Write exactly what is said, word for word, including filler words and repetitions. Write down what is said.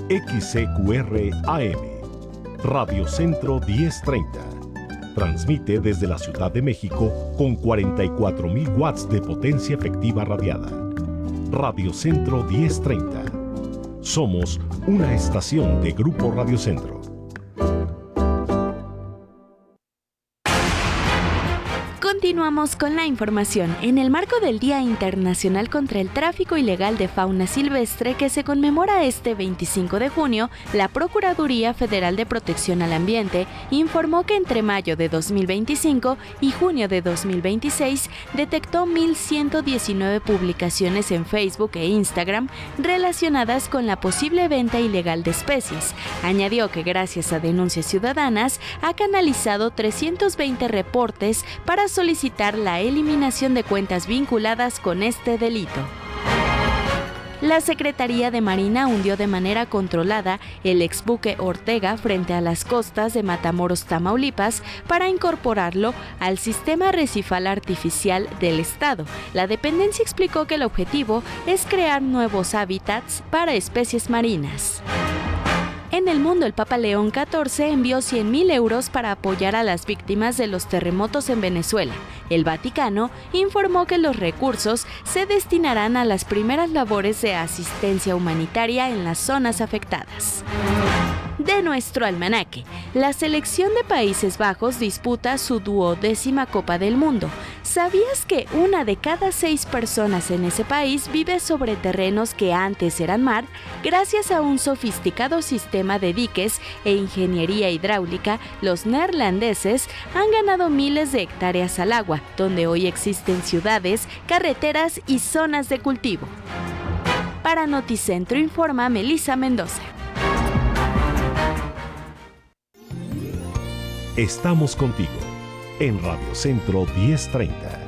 X C Q R A M, Radio Centro diez treinta. Transmite desde la Ciudad de México con cuarenta y cuatro mil watts de potencia efectiva radiada. Radio Centro diez treinta. Somos una estación de Grupo Radio Centro. Continuamos con la información. En el marco del Día Internacional contra el Tráfico Ilegal de Fauna Silvestre, que se conmemora este veinticinco de junio, la Procuraduría Federal de Protección al Ambiente informó que entre mayo de dos mil veinticinco y junio de dos mil veintiséis detectó mil ciento diecinueve publicaciones en Facebook e Instagram relacionadas con la posible venta ilegal de especies. Añadió que gracias a denuncias ciudadanas ha canalizado trescientos veinte reportes para solicitar la eliminación de cuentas vinculadas con este delito. La Secretaría de Marina hundió de manera controlada el exbuque Ortega frente a las costas de Matamoros, Tamaulipas, para incorporarlo al sistema arrecifal artificial del estado. La dependencia explicó que el objetivo es crear nuevos hábitats para especies marinas. En el mundo, el Papa León catorce envió cien mil euros para apoyar a las víctimas de los terremotos en Venezuela. El Vaticano informó que los recursos se destinarán a las primeras labores de asistencia humanitaria en las zonas afectadas. De nuestro almanaque, la selección de Países Bajos disputa su duodécima Copa del Mundo. ¿Sabías que una de cada seis personas en ese país vive sobre terrenos que antes eran mar? Gracias a un sofisticado sistema de diques e ingeniería hidráulica, los neerlandeses han ganado miles de hectáreas al agua, donde hoy existen ciudades, carreteras y zonas de cultivo. Para Noticentro informa Melissa Mendoza. Estamos contigo en Radio Centro diez treinta.